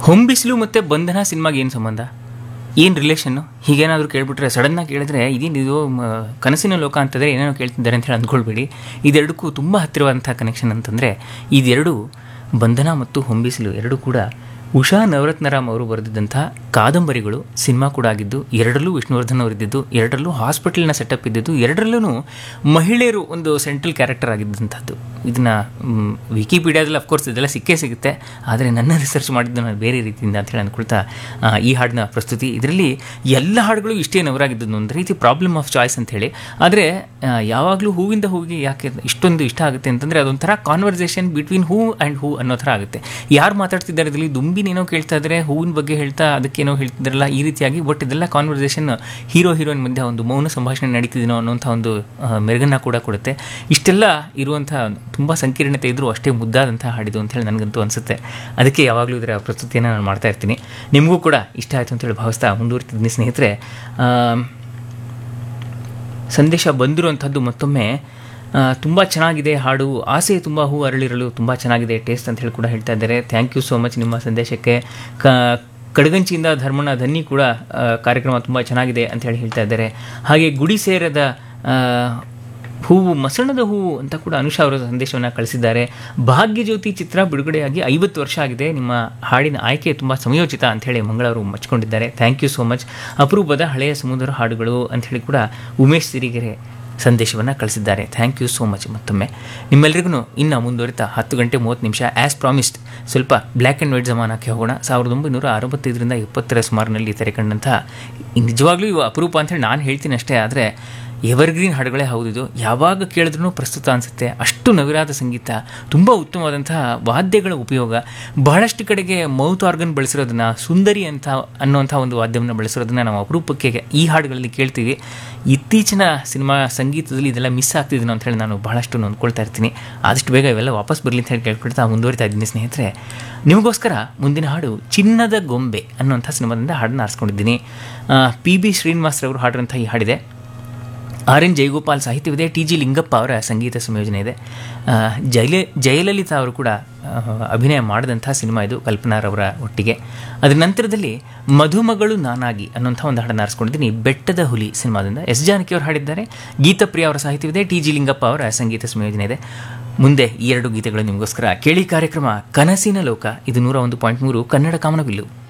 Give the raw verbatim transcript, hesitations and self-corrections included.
ಹೊಂಬಿಸಿಲು ಮತ್ತು ಬಂಧನ ಸಿನಿಮಾಗೆ ಏನು ಸಂಬಂಧ, ಏನು ರಿಲೇಷನ್ನು ಹೀಗೇನಾದರೂ ಕೇಳಿಬಿಟ್ರೆ ಸಡನ್ನಾಗಿ ಕೇಳಿದ್ರೆ ಇದೇನು ಇದು ಕನಸಿನ ಲೋಕ ಅಂತಂದರೆ ಏನೇನೋ ಕೇಳ್ತಿದ್ದಾರೆ ಅಂತ ಹೇಳಿ ಅಂದ್ಕೊಳ್ಬೇಡಿ. ಇದೆರಡಕ್ಕೂ ತುಂಬ ಹತ್ತಿರವಾದಂಥ ಕನೆಕ್ಷನ್ ಅಂತಂದರೆ ಇದೆರಡು ಬಂಧನ ಮತ್ತು ಹೊಂಬಿಸಿಲು ಎರಡೂ ಕೂಡ ಉಷಾ ನವರತ್ನರಾಮ್ ಅವರು ಬರೆದಿದ್ದಂಥ ಕಾದಂಬರಿಗಳು. ಸಿನಿಮಾ ಕೂಡ ಆಗಿದ್ದು, ಎರಡರಲ್ಲೂ ವಿಷ್ಣುವರ್ಧನ್ ಅವರು ಇದ್ದಿದ್ದು, ಎರಡರಲ್ಲೂ ಹಾಸ್ಪಿಟಲ್ನ ಸೆಟಪ್ ಇದ್ದಿದ್ದು, ಎರಡರಲ್ಲೂ ಮಹಿಳೆಯರು ಒಂದು ಸೆಂಟ್ರಲ್ ಕ್ಯಾರೆಕ್ಟರ್ ಆಗಿದ್ದಂಥದ್ದು. ಇದನ್ನು ವಿಕಿಪೀಡಿಯಾದಲ್ಲಿ ಅಫ್ಕೋರ್ಸ್ ಇದೆಲ್ಲ ಸಿಕ್ಕೇ ಸಿಗುತ್ತೆ, ಆದರೆ ನನ್ನ ರಿಸರ್ಚ್ ಮಾಡಿದ್ದು ನಾನು ಬೇರೆ ರೀತಿಯಿಂದ ಅಂತೇಳಿ ಅಂದ್ಕೊಳ್ತಾ ಈ ಹಾಡಿನ ಪ್ರಸ್ತುತಿ. ಇದರಲ್ಲಿ ಎಲ್ಲ ಹಾಡುಗಳು ಇಷ್ಟೇ ನವರಾಗಿದ್ದು, ಒಂದು ರೀತಿ ಪ್ರಾಬ್ಲಮ್ ಆಫ್ ಚಾಯ್ಸ್ ಅಂಥೇಳಿ. ಆದರೆ ಯಾವಾಗಲೂ ಹೂವಿಂದ ಹೂವಿಗೆ ಯಾಕೆ ಇಷ್ಟೊಂದು ಇಷ್ಟ ಆಗುತ್ತೆ ಅಂತಂದರೆ ಅದೊಂಥರ conversation between who and who ಅನ್ನೋ ಥರ ಆಗುತ್ತೆ. ಯಾರು ಮಾತಾಡ್ತಿದ್ದಾರೆ ಇದರಲ್ಲಿ, ದುಂಬಿನೇನೋ ಕೇಳ್ತಾ ಇದ್ದಾರೆ, ಹೂವಿನ ಬಗ್ಗೆ ಹೇಳ್ತಾ ಅದಕ್ಕೇನೋ ಹೇಳ್ತಿದ್ದಾರಲ್ಲ, ಈ ರೀತಿಯಾಗಿ ಬಟ್ ಇದೆಲ್ಲ ಕಾನ್ವರ್ಸೇಷನ್ ಹೀರೋ ಹೀರೋಯಿನ್ ಮಧ್ಯೆ ಒಂದು ಮೌನ ಸಂಭಾಷಣೆ ನಡೀತಿದ್ದೀನೋ ಅನ್ನೋಂಥ ಒಂದು ಮೆರುಗನ್ನು ಕೂಡ ಕೊಡುತ್ತೆ. ಇಷ್ಟೆಲ್ಲ ಇರುವಂಥ ತುಂಬ ಸಂಕೀರ್ಣತೆ ಇದ್ದರೂ ಅಷ್ಟೇ ಮುದ್ದಾದಂಥ ಹಾಡಿದು ಅಂತೇಳಿ ನನಗಂತೂ ಅನಿಸುತ್ತೆ. ಅದಕ್ಕೆ ಯಾವಾಗಲೂ ಇದರ ಪ್ರಸ್ತುತಿಯನ್ನು ನಾನು ಮಾಡ್ತಾ ಇರ್ತೀನಿ. ನಿಮಗೂ ಕೂಡ ಇಷ್ಟ ಆಯಿತು ಅಂತೇಳಿ ಭಾವಿಸ್ತಾ ಮುಂದುವರಿತಿದ್ದೀನಿ ಸ್ನೇಹಿತರೆ. ಸಂದೇಶ ಬಂದಿರುವಂಥದ್ದು ಮತ್ತೊಮ್ಮೆ ತುಂಬ ಚೆನ್ನಾಗಿದೆ ಹಾಡು, ಆಸೆ ತುಂಬ ಹೂ ಅರಳಿರಲು ತುಂಬ ಚೆನ್ನಾಗಿದೆ ಟೇಸ್ಟ್ ಅಂತ ಹೇಳಿ ಕೂಡ ಹೇಳ್ತಾ ಇದ್ದಾರೆ. ಥ್ಯಾಂಕ್ ಯು ಸೋ ಮಚ್ ನಿಮ್ಮ ಸಂದೇಶಕ್ಕೆ. ಕ ಕಡಗಂಚಿಯಿಂದ ಧರ್ಮಣ್ಣ ಧನ್ನಿ ಕೂಡ ಕಾರ್ಯಕ್ರಮ ತುಂಬ ಚೆನ್ನಾಗಿದೆ ಅಂತ ಹೇಳಿ ಹೇಳ್ತಾ ಇದ್ದಾರೆ. ಹಾಗೆ ಗುಡಿ ಸೇರದ ಹೂವು ಮಸಣದ ಹೂವು ಅಂತ ಕೂಡ ಅನುಷಾ ಅವರ ಸಂದೇಶವನ್ನು ಕಳಿಸಿದ್ದಾರೆ. ಭಾಗ್ಯಜ್ಯೋತಿ ಚಿತ್ರ ಬಿಡುಗಡೆಯಾಗಿ ಐವತ್ತು ವರ್ಷ ಆಗಿದೆ, ನಿಮ್ಮ ಹಾಡಿನ ಆಯ್ಕೆ ತುಂಬ ಸಮಯೋಚಿತ ಅಂಥೇಳಿ ಮಂಗಳವರು ಮೆಚ್ಚಿಕೊಂಡಿದ್ದಾರೆ. Thank you so much. ಅಪರೂಪದ ಹಳೆಯ ಸಮುದ್ರ ಹಾಡುಗಳು ಅಂಥೇಳಿ ಕೂಡ ಉಮೇಶ್ ಸಿರಿಗೆರೆ ಸಂದೇಶವನ್ನು ಕಳಿಸಿದ್ದಾರೆ. ಥ್ಯಾಂಕ್ ಯು ಸೋ ಮಚ್ ಮತ್ತೊಮ್ಮೆ ನಿಮ್ಮೆಲ್ಲರಿಗೂ. ಇನ್ನು ಮುಂದುವರಿತಾ ಹತ್ತು ಗಂಟೆ ಮೂವತ್ತು ನಿಮಿಷ ಆ್ಯಸ್ ಪ್ರಾಮಿಸ್ಡ್ ಸ್ವಲ್ಪ ಬ್ಲ್ಯಾಕ್ ಆ್ಯಂಡ್ ವೈಟ್ ಜಮಾನಕ್ಕೆ ಹೋಗೋಣ. ಸಾವಿರದ ಒಂಬೈನೂರ ಅರವತ್ತೈದರಿಂದ ಎಪ್ಪತ್ತರ ಸುಮಾರಿನಲ್ಲಿ ತೆರೆಕಂಡಂಥ ನಿಜವಾಗ್ಲೂ ಇವು ಅಪರೂಪ ಅಂತೇಳಿ ನಾನು ಹೇಳ್ತೀನಿ ಅಷ್ಟೇ, ಆದರೆ ಎವರ್ಗ್ರೀನ್ ಹಾಡುಗಳೇ ಹೌದಿದು. ಯಾವಾಗ ಕೇಳಿದ್ರೂ ಪ್ರಸ್ತುತ ಅನಿಸುತ್ತೆ. ಅಷ್ಟು ನವಿರಾದ ಸಂಗೀತ, ತುಂಬ ಉತ್ತಮವಾದಂತಹ ವಾದ್ಯಗಳ ಉಪಯೋಗ. ಬಹಳಷ್ಟು ಕಡೆಗೆ ಮೌತ್ ಆರ್ಗನ್ ಬಳಸಿರೋದನ್ನು, ಸುಂದರಿ ಅಂತ ಅನ್ನುವಂಥ ಒಂದು ವಾದ್ಯವನ್ನು ಬಳಸಿರೋದನ್ನು ನಾವು ಅಪರೂಪಕ್ಕೆ ಈ ಹಾಡುಗಳಲ್ಲಿ ಕೇಳ್ತೀವಿ. ಇತ್ತೀಚಿನ ಸಿನಿಮಾ ಸಂಗೀತದಲ್ಲಿ ಇದೆಲ್ಲ ಮಿಸ್ ಆಗ್ತಿದ್ದೀನೋ ಅಂತ ಹೇಳಿ ನಾನು ಬಹಳಷ್ಟು ನೊಂದ್ಕೊಳ್ತಾ ಇರ್ತೀನಿ. ಆದಷ್ಟು ಬೇಗ ಇವೆಲ್ಲ ವಾಪಸ್ ಬರಲಿ ಅಂತ ಹೇಳಿ ಕೇಳ್ಕೊಳ್ತಾ ಮುಂದುವರಿತಾ ಇದ್ದೀನಿ ಸ್ನೇಹಿತರೆ. ನಿಮಗೋಸ್ಕರ ಮುಂದಿನ ಹಾಡು ಚಿನ್ನದ ಗೊಂಬೆ ಅನ್ನುವಂಥ ಸಿನಿಮಾದಿಂದ ಹಾಡನ್ನು ಆರಿಸ್ಕೊಂಡಿದ್ದೀನಿ. ಪಿ ಬಿ ಶ್ರೀನಿವಾಸರವರು ಹಾಡಿರೋಂಥ ಈ ಹಾಡಿದೆ. R N Jayagopal ಸಾಹಿತ್ಯವಿದೆ, T G Lingappa ಅವರ ಸಂಗೀತ ಸಂಯೋಜನೆ ಇದೆ. ಜಯಲ ಜಯಲಲಿತಾ ಅವರು ಕೂಡ ಅಭಿನಯ ಮಾಡಿದಂಥ ಸಿನಿಮಾ ಇದು, ಕಲ್ಪನಾರವರ ಒಟ್ಟಿಗೆ. ಅದರ ನಂತರದಲ್ಲಿ ಮಧುಮಗಳು ನಾನಾಗಿ ಅನ್ನೋಂಥ ಒಂದು ಹಾಡನ್ನು ಆರಿಸ್ಕೊಂಡಿದ್ದೀನಿ ಬೆಟ್ಟದ ಹುಲಿ ಸಿನಿಮಾದಿಂದ. ಎಸ್ ಜಾನಕಿ ಅವರು ಹಾಡಿದ್ದಾರೆ, ಗೀತಪ್ರಿಯ ಅವರ ಸಾಹಿತ್ಯವಿದೆ, ಟಿ ಜಿ ಲಿಂಗಪ್ಪ ಅವರ ಸಂಗೀತ ಸಂಯೋಜನೆ ಇದೆ. ಮುಂದೆ ಈ ಎರಡು ಗೀತೆಗಳು ನಿಮಗೋಸ್ಕರ ಕೇಳಿ. ಕಾರ್ಯಕ್ರಮ ಕನಸಿನ ಲೋಕ, ಇದು ನೂರ ಒಂದು ಪಾಯಿಂಟ್ ಮೂರು ಕನ್ನಡ ಕಾಮನಬಿಲ್ಲು.